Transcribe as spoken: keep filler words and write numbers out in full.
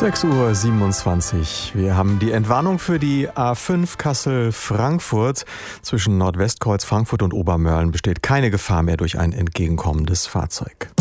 sechs Uhr siebenundzwanzig. Wir haben die Entwarnung für die A fünf Kassel-Frankfurt. Zwischen Nordwestkreuz Frankfurt und Obermörlen besteht keine Gefahr mehr durch ein entgegenkommendes Fahrzeug.